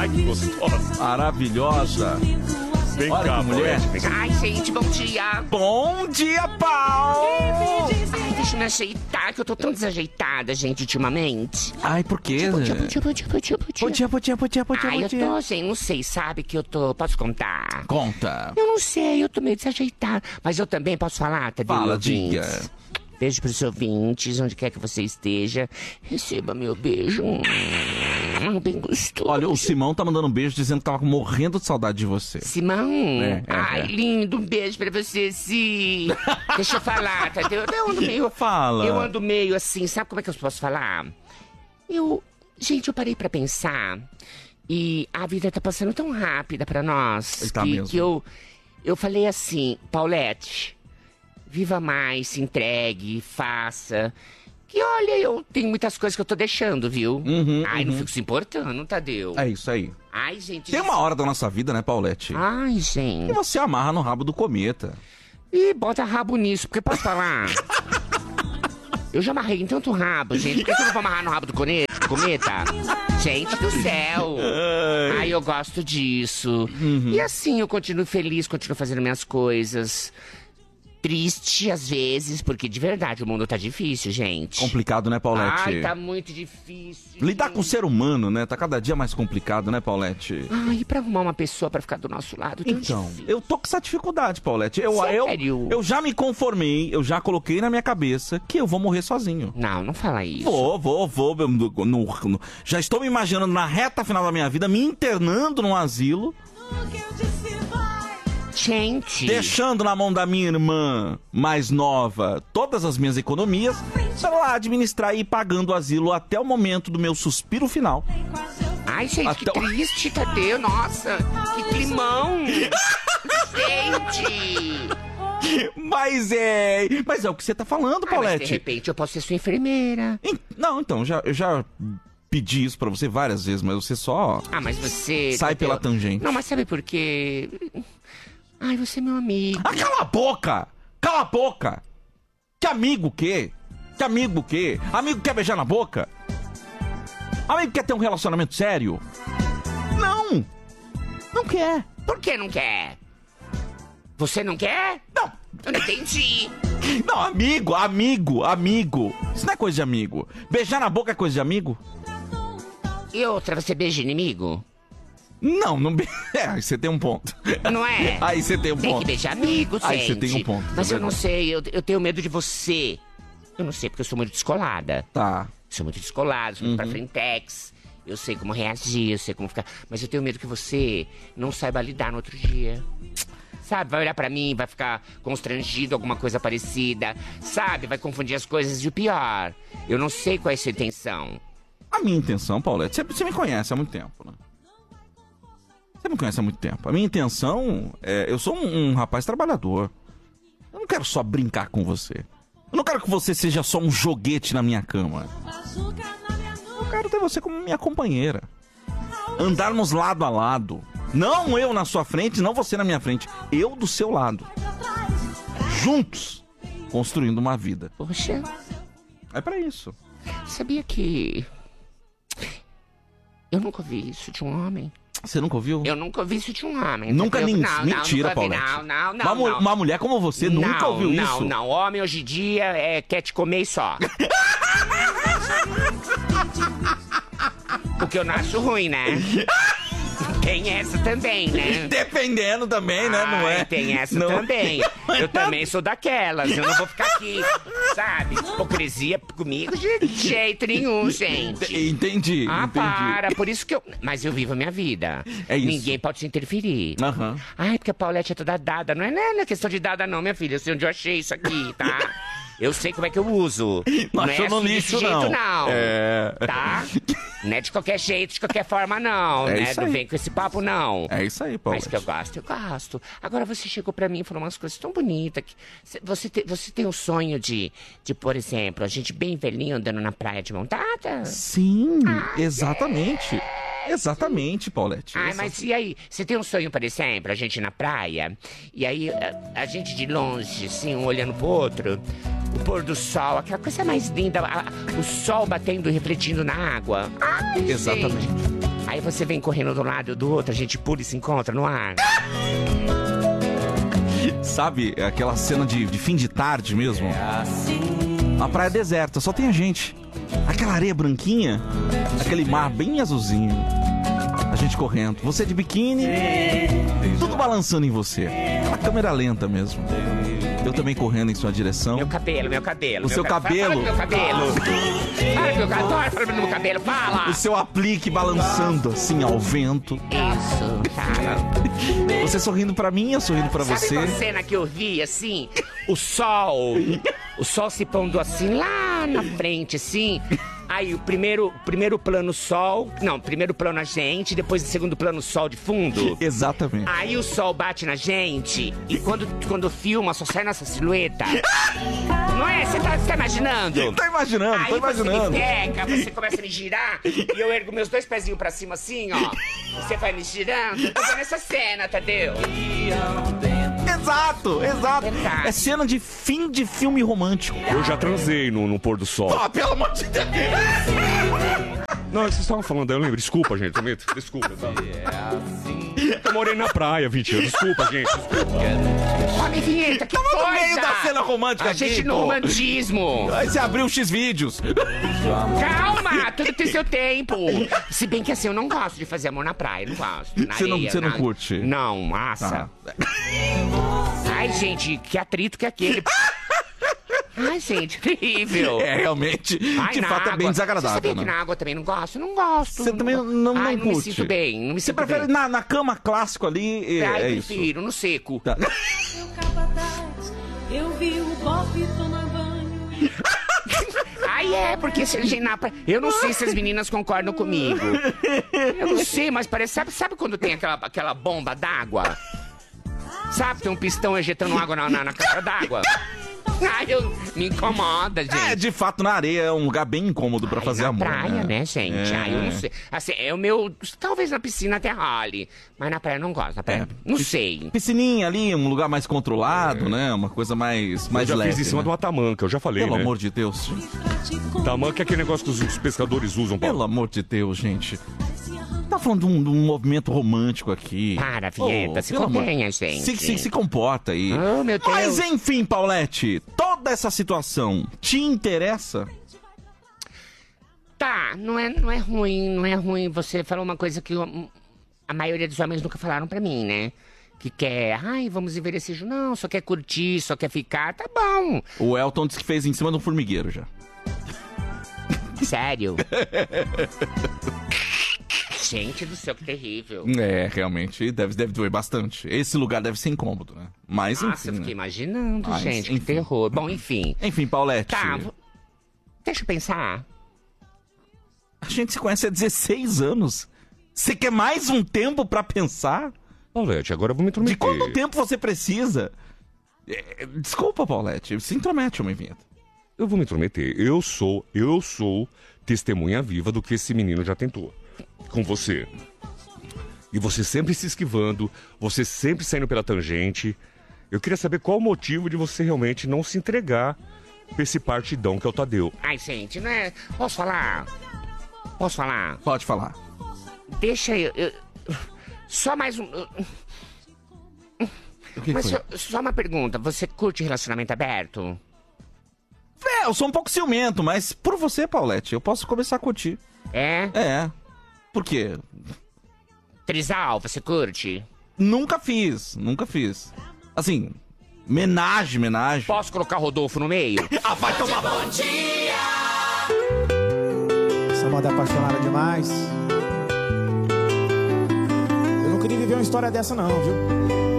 Ai, que gostosa. Maravilhosa. Vem Olha cá, que mulher. Paulette. Ai, gente, bom dia. Bom dia, Paulo! Ai, deixa eu me ajeitar, que eu tô tão desajeitada, gente, ultimamente. Ai, por quê? Bom dia, bom dia, bom dia, bom dia, bom dia. Bom dia. Ai, eu tô, gente, não sei, sabe que eu tô... Posso contar? Conta. Eu não sei, eu tô meio desajeitada. Mas eu também posso falar, Tadeu? Fala, ouvintes? diga. Beijo pros ouvintes, onde quer que você esteja. Receba meu beijo. Bem gostoso. Olha, o Simão tá mandando um beijo dizendo que tava morrendo de saudade de você. Simão? Ai, é. lindo, um beijo pra você, sim. Deixa eu falar, Tadeu. Eu ando meio... Fala. Eu ando meio assim, sabe como é que eu posso falar? Gente, eu parei pra pensar e a vida tá passando tão rápida pra nós Tá mesmo. que eu falei assim, Paulette, viva mais, se entregue, faça. Que olha, eu tenho muitas coisas que eu tô deixando, viu? Ai, não fico se importando, Tadeu. É isso aí. Ai, gente. Tem uma hora da nossa vida, né, Paulette? Ai, E gente. você amarra no rabo do cometa. Ih, bota rabo nisso, porque posso falar? Eu já amarrei em tanto rabo, gente. Por que eu não vou amarrar no rabo do cometa? Gente do céu. Ai, eu gosto disso. E assim, eu continuo feliz, continuo fazendo minhas coisas. Triste, às vezes, porque de verdade o mundo tá difícil, gente. Complicado, né, Paulette? Ai, tá muito difícil. Lidar com o ser humano, né? Tá cada dia mais complicado, né, Paulette? Ai, e pra arrumar uma pessoa pra ficar do nosso lado, tão Então, difícil. eu tô com essa dificuldade, Paulette. Sério? Eu já me conformei, eu já coloquei na minha cabeça que eu vou morrer sozinho. Não fala isso. Vou. Já estou me imaginando na reta final da minha vida, me internando num asilo, Gente. deixando na mão da minha irmã mais nova todas as minhas economias, para lá administrar e ir pagando o asilo até o momento do meu suspiro final. Ai, gente, Até que triste, Tadeu. Nossa, que climão. Gente. Mas é o que você tá falando, Ai, mas Paulette. de repente eu posso ser sua enfermeira. Não, então, eu já pedi isso pra você várias vezes, mas você só Ah, mas você... sai Tadeu... pela tangente. Não, mas sabe por quê? Ai, você é meu amigo. Ah, cala a boca! Cala a boca! Que amigo o quê? Que amigo o quê? Amigo quer beijar na boca? Amigo quer ter um relacionamento sério? Não! Não quer. Por que não quer? Você não quer? Não! Eu não entendi. Não, amigo. Isso não é coisa de amigo. Beijar na boca é coisa de amigo? E outra, você beija inimigo? Não. Aí você tem um ponto. Não é? Aí você tem um Tem ponto. que beijar amigo, gente. Aí você tem um ponto, Mas é eu não verdade. sei, eu tenho medo de você. Eu não sei, porque eu sou muito descolada. Tá. Sou muito descolado, sou muito pra frentex. Eu sei como reagir, eu sei como ficar. Mas eu tenho medo que você não saiba lidar no outro dia. Sabe, vai olhar pra mim, vai ficar constrangido, alguma coisa parecida. Sabe, vai confundir as coisas de pior. Eu não sei qual é a sua intenção. A minha intenção, Paulette, você me conhece há muito tempo, né? Você me conhece há muito tempo. A minha intenção é... Eu sou um rapaz trabalhador. Eu não quero só brincar com você. Eu não quero que você seja só um joguete na minha cama. Eu quero ter você como minha companheira. Andarmos lado a lado. Não eu na sua frente, não você na minha frente. Eu do seu lado. Juntos. Construindo uma vida. Poxa, É pra isso. sabia que... Eu nunca ouvi isso de um homem. Você nunca ouviu? Eu nunca ouvi isso de um homem. Nunca entendeu? nem... Mentira, nunca ouvi, Paulette. não. Uma mulher como você nunca ouviu isso? Não. Homem hoje em dia quer te comer e só. O que eu não acho ruim, né? Tem essa também, né? Dependendo também, né? Não é? Tem essa Não. também. Eu também sou daquelas. Eu não vou ficar aqui, sabe? Hipocrisia comigo de jeito nenhum, gente. Entendi. Para. Por isso que eu... Mas eu vivo a minha vida. É isso. Ninguém pode se interferir. Aham. Ai, porque a Paulette é toda dada. Não é questão de dada não, minha filha. Eu sei onde eu achei isso aqui, tá? Eu sei como é que eu uso. Não é achou no assim lixo, desse jeito, não. É. Tá? Não é de qualquer jeito, de qualquer forma, não. É né? isso Não aí. vem com esse papo, não. É isso aí, Paulo. Mas que eu gosto. Agora você chegou pra mim e falou umas coisas tão bonitas. Que você tem o sonho de, por exemplo, a gente bem velhinho andando na praia de montada? Sim, exatamente. Exatamente, Paulette. Ai, mas e aí? Você tem um sonho, por exemplo, a gente ir na praia, e aí a gente de longe, assim, um olhando pro outro, o pôr do sol, aquela coisa mais linda, o sol batendo e refletindo na água. Ai, Exatamente. gente. Aí você vem correndo do lado do outro, a gente pula e se encontra no ar. Sabe, aquela cena de fim de tarde mesmo? A praia deserta, só tem a gente. Aquela areia branquinha, aquele mar bem azulzinho. A gente correndo, você de biquíni, tudo balançando em você. Aquela câmera lenta mesmo. Eu também correndo em sua direção. Meu cabelo. O seu cabelo. Fala do meu cabelo. Fala do meu cabelo. Adoro falar do meu cabelo. Fala. O seu aplique balançando assim ao vento. Isso, cara. Você sorrindo pra mim, eu sorrindo pra Sabe você. uma cena que eu vi, assim? O sol se pondo assim lá na frente, assim. Aí o primeiro plano sol. Não, primeiro plano a gente, depois o segundo plano sol de fundo. Exatamente. Aí o sol bate na gente e quando filma só sai nossa silhueta. Não é? Você tá imaginando? Tô imaginando. Aí você me pega, você começa a me girar e eu ergo meus 2 pezinhos pra cima assim, ó. Você vai me girando. Eu tô vendo essa cena, Tadeu. Exato. Verdade. É cena de fim de filme romântico. Eu já transei no pôr do sol. Ah, pelo amor de Deus. Não, vocês estavam falando, eu lembro. Desculpa, gente. Desculpa. Tá? Eu morei na praia 20 anos. Desculpa, gente. Olha, vinheta, que Tava coisa! no meio da cena romântica A gente aqui, no pô. romantismo. Aí você abriu o X-Vídeos. Calma, tudo tem seu tempo. Se bem que assim, eu não gosto de fazer amor na praia, não gosto. Na areia, Você não curte? Não, massa. Ai, gente, que atrito que é aquele. Ai, gente, terrível. É, realmente, Ai, de na fato, é bem água. desagradável, Você sabia né? que na água também não gosto? Não gosto. Você também não Ai, não me curte? sinto bem, não me Você sinto prefere bem. na cama clássico ali, Ai, é eu isso. prefiro, no seco. Tá. Meu capataz, eu vi o Bob tomar banho. Ai, é, porque se ele na praia... Eu não sei se as meninas concordam comigo. Eu não sei, mas parece... Sabe quando tem aquela bomba d'água? Sabe, tem um pistão ejetando água na caixa d'água? Ai, me incomoda, gente. É, de fato, na areia é um lugar bem incômodo pra fazer na amor. praia, né, gente? É. Ai, eu não sei. Assim, é o meu... Talvez na piscina até role. Mas na praia eu não gosto. Na praia, não sei. Piscininha ali, um lugar mais controlado, né? Uma coisa mais Eu já leve. fiz em cima né? de uma tamanca, eu já falei, Pelo né? amor de Deus. Tamanca é aquele negócio que os pescadores usam, Pelo Paulo. amor de Deus, gente. Tá falando de um movimento romântico aqui. Para, Vinheta, se pelo amor- contenha, gente. Se comporta aí. Oh, meu Deus. Mas enfim, Paulette, toda essa situação te interessa? Tá, não é ruim. Você falou uma coisa que a maioria dos homens nunca falaram pra mim, né? Que quer, ai, vamos viver esse jogo. Não, só quer curtir, só quer ficar, tá bom. O Elton disse que fez em cima de um formigueiro já. Sério. Gente do céu, que terrível. É, realmente, deve doer bastante. Esse lugar deve ser incômodo, né? Mas Nossa, enfim. eu fiquei né? imaginando, Mas, gente, que enfim. terror. Bom, enfim. Enfim, Paulette. Tá, deixa eu pensar. A gente se conhece há 16 anos. Você quer mais um tempo pra pensar? Paulette, agora eu vou me De intrometer. quanto tempo você precisa? Desculpa, Paulette. Se intromete, uma vinheta. Eu vou me intrometer. Eu sou testemunha viva do que esse menino já tentou. Com você. E você sempre se esquivando, você sempre saindo pela tangente. Eu queria saber qual o motivo de você realmente não se entregar pra esse partidão que é o Tadeu. Ai, gente, não é... Posso falar? Posso falar? Pode falar. Deixa eu... Só mais um... O que Mas foi? só uma pergunta. Você curte relacionamento aberto? Eu sou um pouco ciumento, mas por você, Paulette, eu posso começar a curtir. É? É. Por quê? Trisal, você curte? Nunca fiz. Assim, menagem. Posso colocar Rodolfo no meio? Ah, vai tomar... Essa moda é apaixonada demais. Eu não queria viver uma história dessa não, viu?